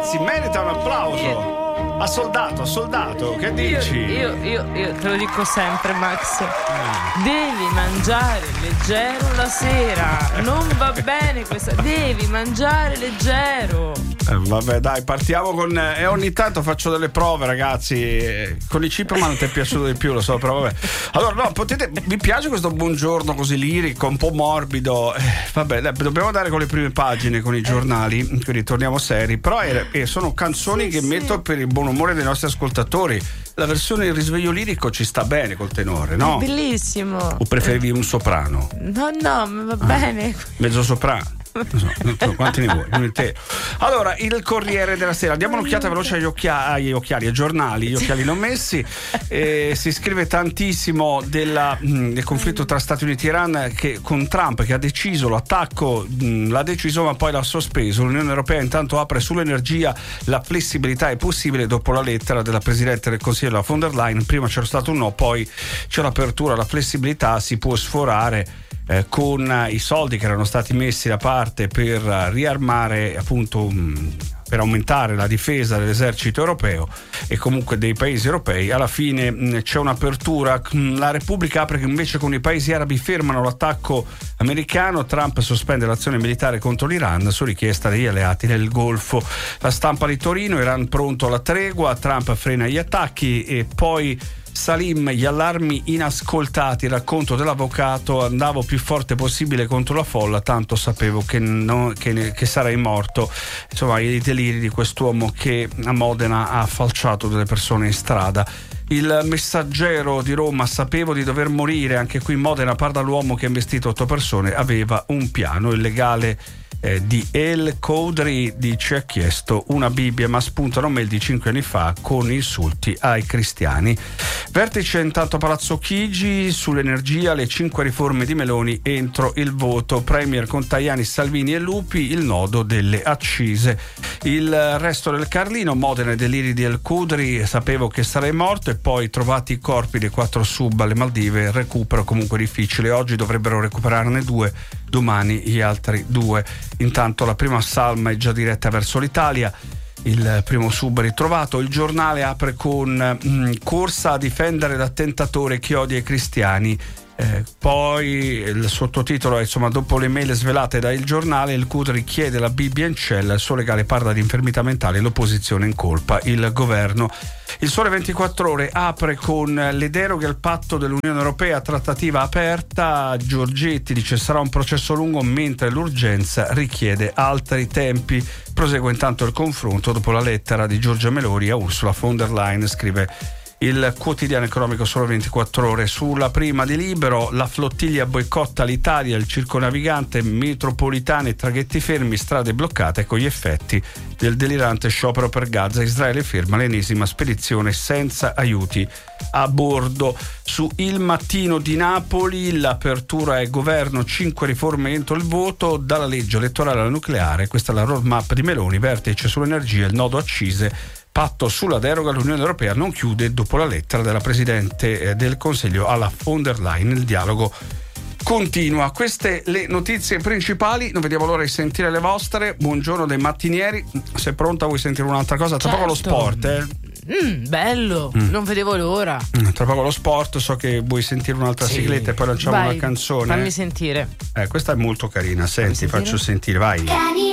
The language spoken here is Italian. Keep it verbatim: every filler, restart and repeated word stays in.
ragazzi, merita un applauso. Ha soldato, ha soldato, che dici? Io, io, io te lo dico sempre, Max. Devi mangiare leggero la sera. Non va bene questa. Devi mangiare leggero. Eh, vabbè, dai, partiamo con. E eh, ogni tanto faccio delle prove, ragazzi. Eh, con i chip, ma non ti è piaciuto di più, lo so, però vabbè. Allora, no, potete. Vi piace questo buongiorno così lirico, un po' morbido? Eh, vabbè, dai, dobbiamo andare con le prime pagine, con i giornali, quindi torniamo seri. Però eh, eh, sono canzoni sì, che sì. metto per il buon umore dei nostri ascoltatori. La versione del risveglio lirico ci sta bene col tenore, no? È bellissimo. O preferivi un soprano? No, no, va bene. Ah, mezzo soprano. Non so, non so quanti ne vuoi, un intero. Allora, il Corriere della Sera, diamo un'occhiata veloce agli, occhia- agli occhiali, ai giornali, gli occhiali non messi. Eh, si scrive tantissimo della, mh, del conflitto tra Stati Uniti e Iran, che, con Trump che ha deciso l'attacco, mh, l'ha deciso ma poi l'ha sospeso. L'Unione Europea intanto apre sull'energia, la flessibilità è possibile dopo la lettera della Presidente del Consiglio, la von der Leyen. Prima c'era stato un no, poi c'è l'apertura, la flessibilità si può sforare Eh, con eh, i soldi che erano stati messi da parte per uh, riarmare, appunto mh, per aumentare la difesa dell'esercito europeo e comunque dei paesi europei. Alla fine mh, c'è un'apertura, mh, la Repubblica apre che invece con i paesi arabi fermano l'attacco americano, Trump sospende l'azione militare contro l'Iran su richiesta degli alleati nel Golfo. La Stampa di Torino, Iran pronto alla tregua, Trump frena gli attacchi. E poi Salim, gli allarmi inascoltati, il racconto dell'avvocato: andavo più forte possibile contro la folla, tanto sapevo che, no, che, che sarei morto. Insomma, i deliri di quest'uomo che a Modena ha falciato delle persone in strada. Il Messaggero di Roma, sapevo di dover morire, anche qui Modena parla l'uomo che ha investito otto persone, aveva un piano. Il legale Eh, di El Khoudry dice: ha chiesto una Bibbia, ma spuntano mail di cinque anni fa con insulti ai cristiani. Vertice intanto a Palazzo Chigi sull'energia, le cinque riforme di Meloni entro il voto, premier con Tajani, Salvini e Lupi, il nodo delle accise. Il resto del Carlino, Modena e deliri di El Khoudry, sapevo che sarei morto. E poi trovati i corpi dei quattro sub alle Maldive, recupero comunque difficile, oggi dovrebbero recuperarne due, domani gli altri due. Intanto la prima salma è già diretta verso l'Italia, il primo sub ritrovato. Il Giornale apre con mh, corsa a difendere l'attentatore che odia i cristiani. Eh, poi il sottotitolo è, insomma, dopo le mail svelate da Il Giornale, il Khoudry chiede la Bibbia in cella, il suo legale parla di infermità mentale, l'opposizione incolpa il governo. Il Sole ventiquattro Ore apre con le deroghe al patto dell'Unione Europea, trattativa aperta. Giorgetti dice sarà un processo lungo, mentre l'urgenza richiede altri tempi. Prosegue intanto il confronto dopo la lettera di Giorgia Meloni a Ursula von der Leyen, scrive il quotidiano economico Sole ventiquattro Ore. Sulla prima di Libero, la flottiglia boicotta l'Italia, il circonavigante, metropolitane e traghetti fermi, strade bloccate con gli effetti del delirante sciopero per Gaza. Israele ferma l'ennesima spedizione senza aiuti a bordo. Su Il Mattino di Napoli, l'apertura è governo, cinque riforme entro il voto, dalla legge elettorale alla nucleare. Questa è la roadmap di Meloni, vertice sull'energia, il nodo accise, patto sulla deroga. L'Unione Europea non chiude dopo la lettera della Presidente del Consiglio alla von der Leyen. Il dialogo continua. Queste le notizie principali, non vediamo l'ora di sentire le vostre. Buongiorno dei mattinieri, sei pronta? Vuoi sentire un'altra cosa? Tra Certo. poco lo sport, eh? Mm, bello, mm. non vedevo l'ora. Mm, tra poco lo sport, so che vuoi sentire un'altra Sì. sigletta e poi lanciamo Vai, una canzone. Fammi sentire. Eh, questa è molto carina, senti, sentire? faccio sentire, vai. Cani